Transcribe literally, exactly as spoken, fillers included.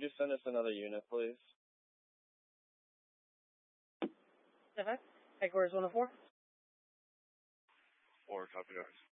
you send us another unit, please? Seven. Headquarters one oh four. Four, copy yours.